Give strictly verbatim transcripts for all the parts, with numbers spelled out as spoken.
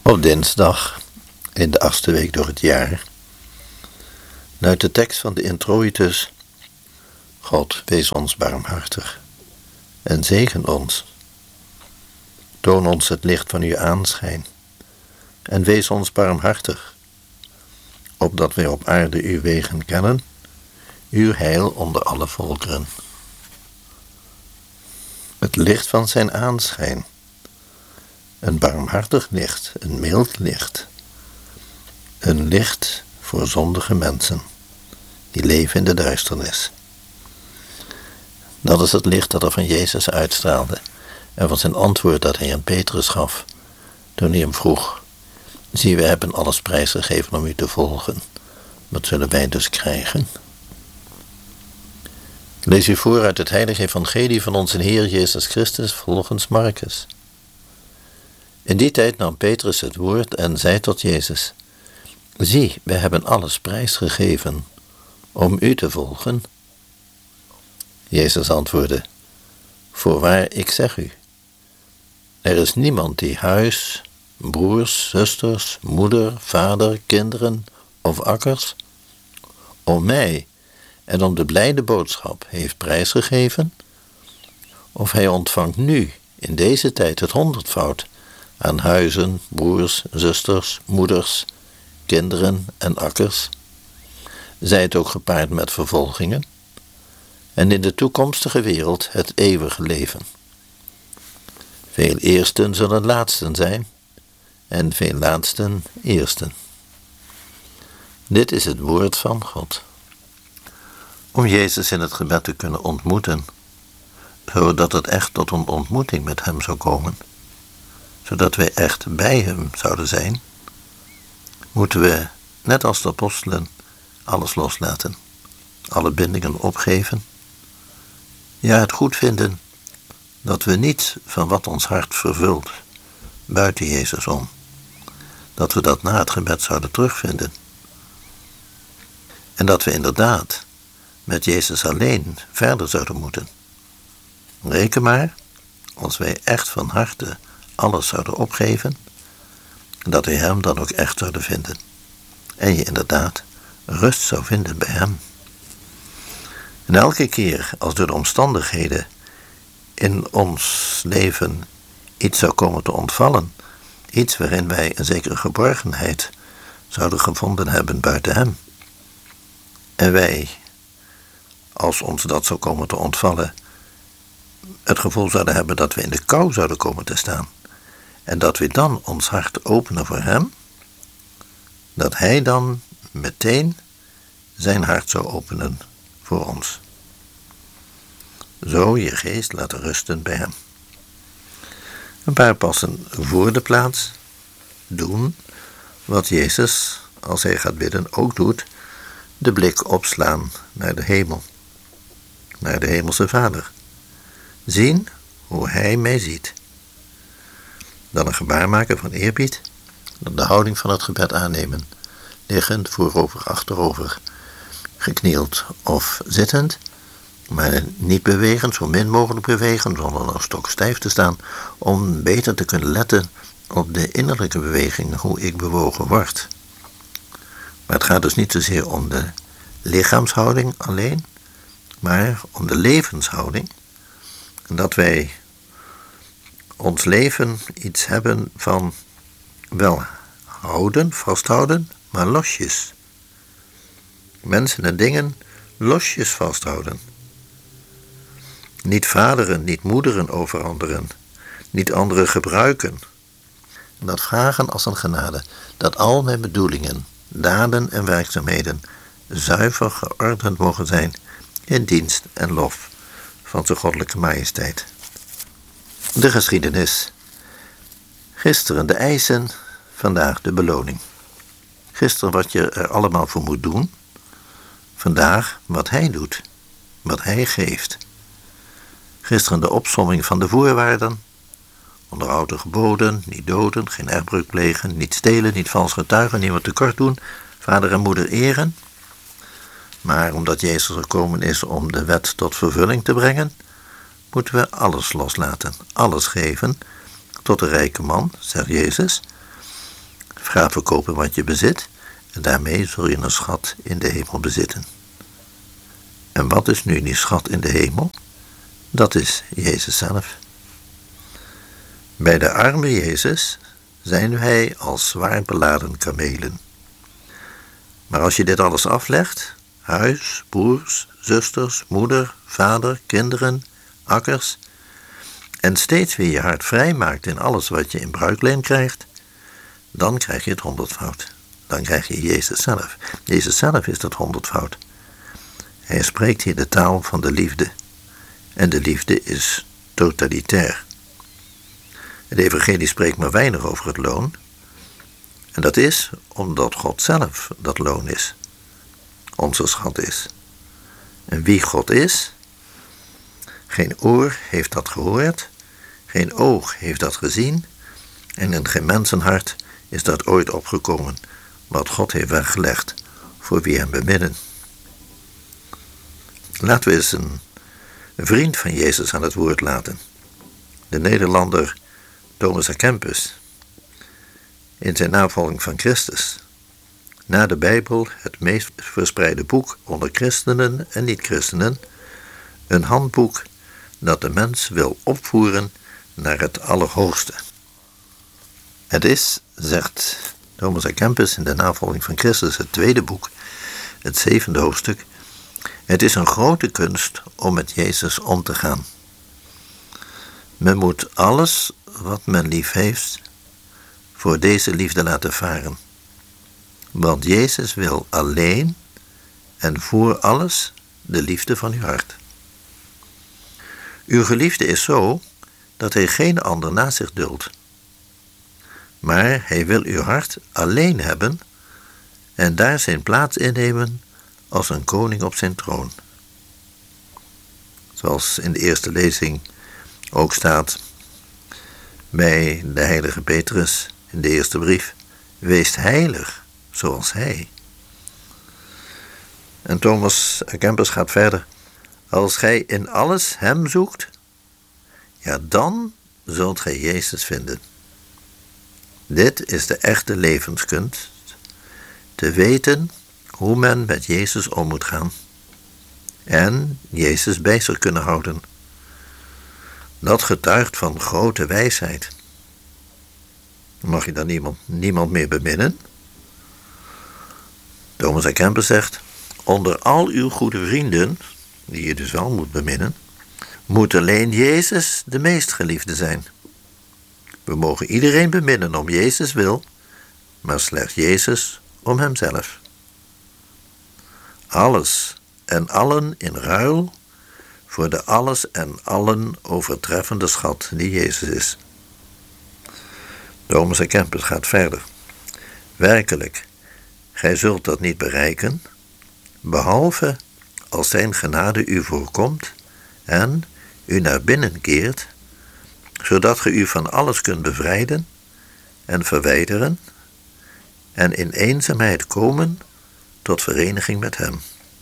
Op dinsdag, in de achtste week door het jaar, luidt de tekst van de introitus: God, wees ons barmhartig en zegen ons. Toon ons het licht van uw aanschijn en wees ons barmhartig, opdat wij op aarde uw wegen kennen, uw heil onder alle volkeren. Het licht van zijn aanschijn, een barmhartig licht, een mild licht, een licht voor zondige mensen die leven in de duisternis. Dat is het licht dat er van Jezus uitstraalde en van zijn antwoord dat hij aan Petrus gaf toen hij hem vroeg: zie, we hebben alles prijsgegeven om u te volgen. Wat zullen wij dus krijgen? Lees u voor uit het heilige evangelie van onze Heer Jezus Christus volgens Marcus. In die tijd nam Petrus het woord en zei tot Jezus: zie, wij hebben alles prijsgegeven om u te volgen. Jezus antwoordde: voorwaar, ik zeg u, er is niemand die huis, broers, zusters, moeder, vader, kinderen of akkers om mij en om de blijde boodschap heeft prijsgegeven, of hij ontvangt nu in deze tijd het honderdvoud aan huizen, broers, zusters, moeders, kinderen en akkers, zij het ook gepaard met vervolgingen, en in de toekomstige wereld het eeuwige leven. Veel eersten zullen laatsten zijn, en veel laatsten eersten. Dit is het woord van God. Om Jezus in het gebed te kunnen ontmoeten, zodat het echt tot een ontmoeting met hem zou komen, zodat wij echt bij hem zouden zijn, moeten we, net als de apostelen, alles loslaten, alle bindingen opgeven, ja, het goed vinden dat we niets van wat ons hart vervult buiten Jezus om, dat we dat na het gebed zouden terugvinden. En dat we inderdaad met Jezus alleen verder zouden moeten. Reken maar, als wij echt van harte alles zouden opgeven, dat we hem dan ook echt zouden vinden. En je inderdaad rust zou vinden bij hem. En elke keer als door de omstandigheden in ons leven iets zou komen te ontvallen, iets waarin wij een zekere geborgenheid zouden gevonden hebben buiten hem, en wij, als ons dat zou komen te ontvallen, het gevoel zouden hebben dat we in de kou zouden komen te staan, en dat we dan ons hart openen voor hem, dat hij dan meteen zijn hart zou openen voor ons. Zo je geest laten rusten bij hem. Een paar passen voor de plaats doen wat Jezus, als hij gaat bidden, ook doet: de blik opslaan naar de hemel, naar de hemelse Vader. Zien hoe hij mij ziet. Dan een gebaar maken van eerbied, dan de houding van het gebed aannemen, liggend, voorover, achterover, geknield of zittend, maar niet bewegen, zo min mogelijk bewegen, zonder nog stokstijf te staan, om beter te kunnen letten op de innerlijke beweging, hoe ik bewogen word. Maar het gaat dus niet zozeer om de lichaamshouding alleen, maar om de levenshouding. En dat wij ons leven iets hebben van wel houden, vasthouden, maar losjes. Mensen en dingen losjes vasthouden. Niet vaderen, niet moederen over anderen, niet anderen gebruiken. Dat vragen als een genade, dat al mijn bedoelingen, daden en werkzaamheden zuiver geordend mogen zijn in dienst en lof van zijn goddelijke majesteit. De geschiedenis. Gisteren de eisen, vandaag de beloning. Gisteren wat je er allemaal voor moet doen, vandaag wat hij doet, wat hij geeft. Gisteren de opsomming van de voorwaarden, onderhoud de geboden, niet doden, geen erfbreuk plegen, niet stelen, niet vals getuigen, niemand tekort doen, vader en moeder eren. Maar omdat Jezus gekomen is om de wet tot vervulling te brengen, moeten we alles loslaten, alles geven, tot de rijke man, zegt Jezus, Ga verkopen wat je bezit en daarmee zul je een schat in de hemel bezitten. En wat is nu die schat in de hemel? Dat is Jezus zelf. Bij de arme Jezus zijn wij als zwaar beladen kamelen. Maar als je dit alles aflegt, huis, broers, zusters, moeder, vader, kinderen, akkers, en steeds weer je hart vrij maakt in alles wat je in bruikleen krijgt, dan krijg je het honderdvoud. Dan krijg je Jezus zelf. Jezus zelf is dat honderdvoud. Hij spreekt hier de taal van de liefde. En de liefde is totalitair. Het evangelie spreekt maar weinig over het loon. En dat is omdat God zelf dat loon is. Onze schat is. En wie God is? Geen oor heeft dat gehoord. Geen oog heeft dat gezien. En in geen mensenhart is dat ooit opgekomen. Wat God heeft weggelegd voor wie hem beminnen. Laten we eens een vriend van Jezus aan het woord laten. De Nederlander Thomas à Kempis. In zijn navolging van Christus. Na de Bijbel het meest verspreide boek onder christenen en niet-christenen. Een handboek dat de mens wil opvoeren naar het Allerhoogste. Het is, zegt Thomas à Kempis in de navolging van Christus, het tweede boek, het zevende hoofdstuk. Het is een grote kunst om met Jezus om te gaan. Men moet alles wat men lief heeft voor deze liefde laten varen. Want Jezus wil alleen en voor alles de liefde van uw hart. Uw geliefde is zo dat hij geen ander naast zich duldt. Maar hij wil uw hart alleen hebben en daar zijn plaats innemen als een koning op zijn troon. Zoals in de eerste lezing ook staat bij de heilige Petrus in de eerste brief. Wees heilig zoals hij. En Thomas à Kempis gaat verder. Als gij in alles hem zoekt, ja, dan zult gij Jezus vinden. Dit is de echte levenskunst. Te weten hoe men met Jezus om moet gaan. En Jezus bij zich kunnen houden. Dat getuigt van grote wijsheid. Mag je dan niemand, niemand meer beminnen? Thomas à Kempis zegt, onder al uw goede vrienden, die je dus wel moet beminnen, moet alleen Jezus de meest geliefde zijn. We mogen iedereen beminnen om Jezus wil, maar slechts Jezus om hemzelf. Alles en allen in ruil voor de alles en allen overtreffende schat die Jezus is. Thomas à Kempis gaat verder. Werkelijk, gij zult dat niet bereiken, behalve als zijn genade u voorkomt en u naar binnen keert, zodat ge u van alles kunt bevrijden en verwijderen en in eenzaamheid komen tot vereniging met hem.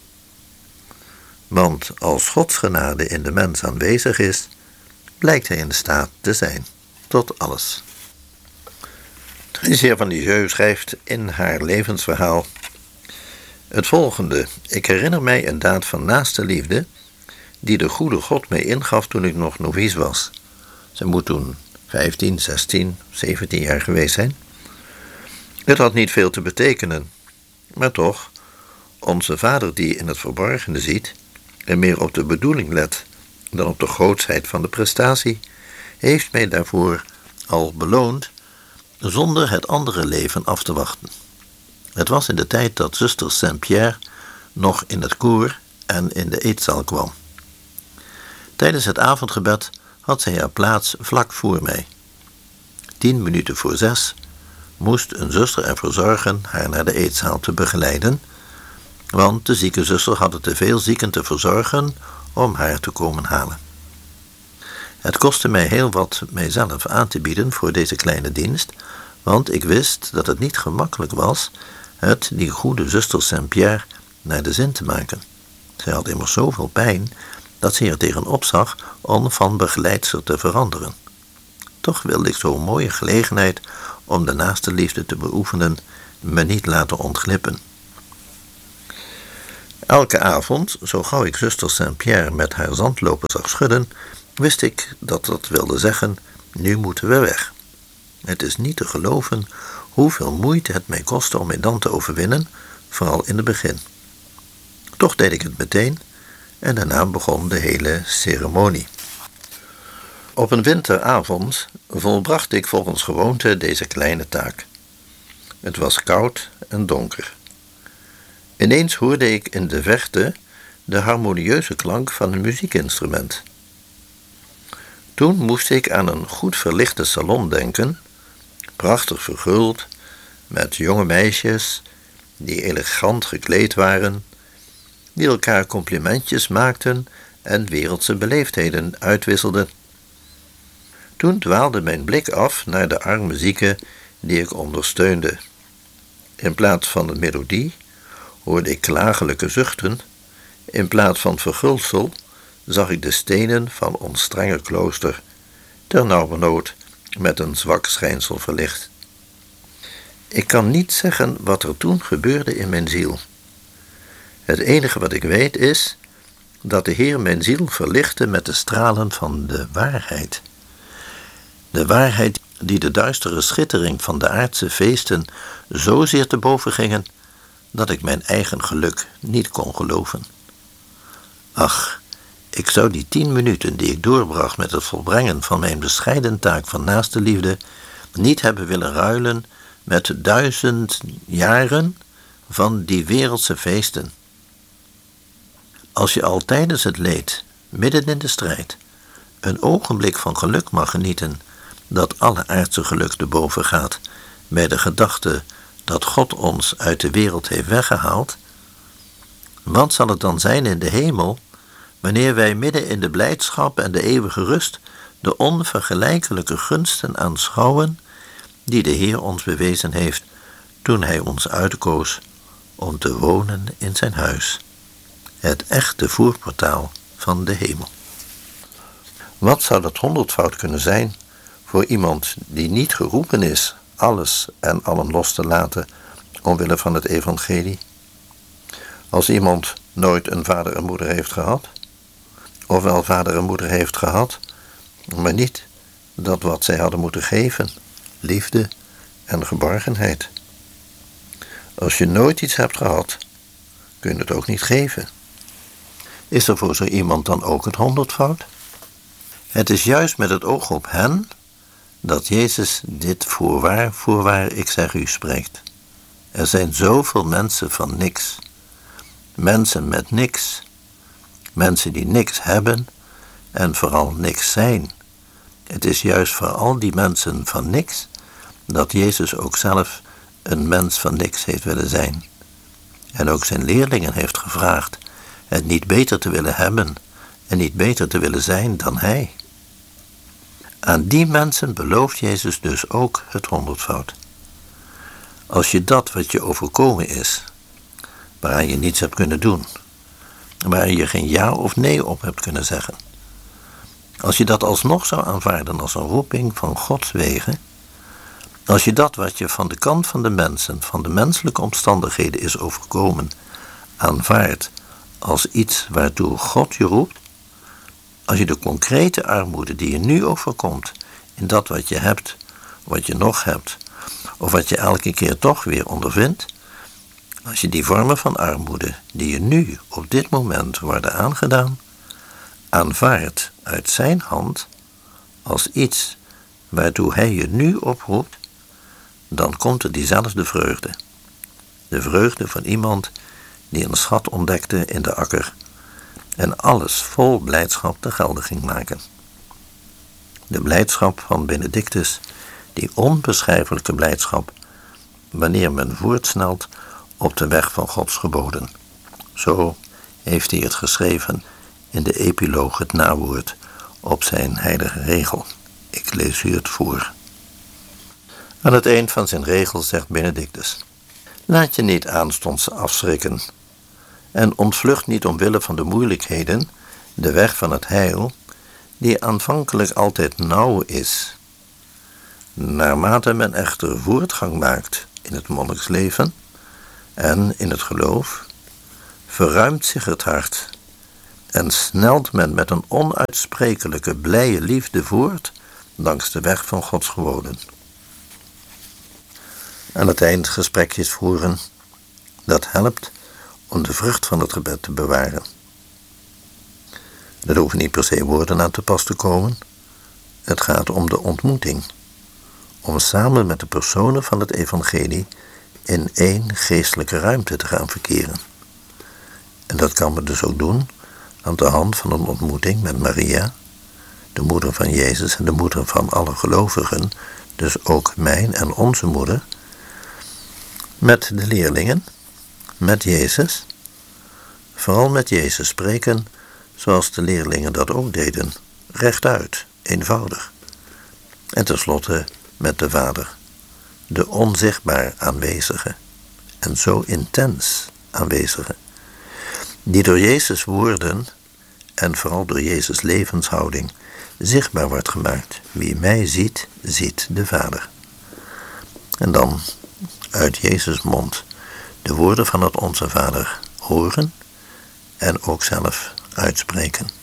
Want als Gods genade in de mens aanwezig is, blijkt hij in staat te zijn tot alles. Theresia van Lisieux schrijft in haar levensverhaal het volgende. Ik herinner mij een daad van naaste liefde die de goede God mij ingaf toen ik nog novice was. Ze moet toen vijftien, zestien, zeventien jaar geweest zijn. Het had niet veel te betekenen, maar toch, onze Vader die in het verborgene ziet en meer op de bedoeling let dan op de grootsheid van de prestatie, heeft mij daarvoor al beloond zonder het andere leven af te wachten. Het was in de tijd dat zuster Saint-Pierre nog in het koor en in de eetzaal kwam. Tijdens het avondgebed had zij haar plaats vlak voor mij. Tien minuten voor zes moest een zuster ervoor zorgen haar naar de eetzaal te begeleiden, want de zieke zuster had te veel zieken te verzorgen om haar te komen halen. Het kostte mij heel wat mijzelf aan te bieden voor deze kleine dienst, want ik wist dat het niet gemakkelijk was het die goede zuster Saint-Pierre naar de zin te maken. Zij had immers zoveel pijn dat ze er tegen opzag om van begeleidster te veranderen. Toch wilde ik zo'n mooie gelegenheid om de naaste liefde te beoefenen me niet laten ontglippen. Elke avond, zo gauw ik zuster Saint-Pierre met haar zandloper zag schudden, wist ik dat dat wilde zeggen, nu moeten we weg. Het is niet te geloven hoeveel moeite het mij kostte om mij dan te overwinnen, vooral in het begin. Toch deed ik het meteen en daarna begon de hele ceremonie. Op een winteravond volbracht ik volgens gewoonte deze kleine taak. Het was koud en donker. Ineens hoorde ik in de verte de harmonieuze klank van een muziekinstrument. Toen moest ik aan een goed verlichte salon denken, prachtig verguld, met jonge meisjes die elegant gekleed waren, die elkaar complimentjes maakten en wereldse beleefdheden uitwisselden. Toen dwaalde mijn blik af naar de arme zieke die ik ondersteunde. In plaats van een melodie hoorde ik klagelijke zuchten, in plaats van verguldsel zag ik de stenen van ons strenge klooster, ternauwernood met een zwak schijnsel verlicht. Ik kan niet zeggen wat er toen gebeurde in mijn ziel. Het enige wat ik weet is dat de Heer mijn ziel verlichtte met de stralen van de waarheid. De waarheid die de duistere schittering van de aardse feesten zozeer te boven gingen, dat ik mijn eigen geluk niet kon geloven. Ach, ik zou die tien minuten die ik doorbracht met het volbrengen van mijn bescheiden taak van naaste liefde niet hebben willen ruilen met duizend jaren van die wereldse feesten. Als je al tijdens het leed, midden in de strijd, een ogenblik van geluk mag genieten, dat alle aardse geluk te boven gaat, bij de gedachte dat God ons uit de wereld heeft weggehaald, wat zal het dan zijn in de hemel, wanneer wij midden in de blijdschap en de eeuwige rust de onvergelijkelijke gunsten aanschouwen die de Heer ons bewezen heeft toen Hij ons uitkoos om te wonen in zijn huis, het echte voerportaal van de hemel. Wat zou dat honderdvoud kunnen zijn voor iemand die niet geroepen is alles en allen los te laten omwille van het evangelie? Als iemand nooit een vader en moeder heeft gehad, of wel vader en moeder heeft gehad, maar niet dat wat zij hadden moeten geven, liefde en geborgenheid. Als je nooit iets hebt gehad, kun je het ook niet geven. Is er voor zo iemand dan ook het honderdvoud? Het is juist met het oog op hen dat Jezus dit voorwaar, voorwaar ik zeg u spreekt. Er zijn zoveel mensen van niks. Mensen met niks. Mensen die niks hebben en vooral niks zijn. Het is juist voor al die mensen van niks dat Jezus ook zelf een mens van niks heeft willen zijn. En ook zijn leerlingen heeft gevraagd het niet beter te willen hebben en niet beter te willen zijn dan hij. Aan die mensen belooft Jezus dus ook het honderdvoud. Als je dat wat je overkomen is, waaraan je niets hebt kunnen doen, waar je geen ja of nee op hebt kunnen zeggen, als je dat alsnog zou aanvaarden als een roeping van Gods wegen, als je dat wat je van de kant van de mensen, van de menselijke omstandigheden is overkomen, aanvaardt als iets waartoe God je roept, als je de concrete armoede die je nu overkomt in dat wat je hebt, wat je nog hebt, of wat je elke keer toch weer ondervindt, als je die vormen van armoede die je nu op dit moment worden aangedaan, aanvaardt uit zijn hand als iets waartoe hij je nu oproept, dan komt er diezelfde vreugde. De vreugde van iemand die een schat ontdekte in de akker en alles vol blijdschap te gelde ging maken. De blijdschap van Benedictus, die onbeschrijfelijke blijdschap, wanneer men voortsnelt op de weg van Gods geboden. Zo heeft hij het geschreven in de epiloog, het nawoord, op zijn heilige regel. Ik lees u het voor. Aan het eind van zijn regel zegt Benedictus: laat je niet aanstonds afschrikken en ontvlucht niet omwille van de moeilijkheden de weg van het heil, die aanvankelijk altijd nauw is, Naarmate men echter voortgang maakt in het monniksleven en in het geloof, verruimt zich het hart en snelt men met een onuitsprekelijke blije liefde voort langs de weg van Gods geboden. Aan het eind gesprekjes voeren, dat helpt om de vrucht van het gebed te bewaren. Er hoeven niet per se woorden aan te pas te komen. Het gaat om de ontmoeting, om samen met de personen van het evangelie in één geestelijke ruimte te gaan verkeren. En dat kan men dus ook doen aan de hand van een ontmoeting met Maria, de moeder van Jezus en de moeder van alle gelovigen, dus ook mijn en onze moeder, met de leerlingen, met Jezus, vooral met Jezus spreken zoals de leerlingen dat ook deden, rechtuit, eenvoudig. En tenslotte met de Vader, de onzichtbaar aanwezige en zo intens aanwezige, die door Jezus' woorden en vooral door Jezus' levenshouding zichtbaar wordt gemaakt. Wie mij ziet, ziet de Vader. En dan uit Jezus' mond de woorden van het Onze Vader horen en ook zelf uitspreken.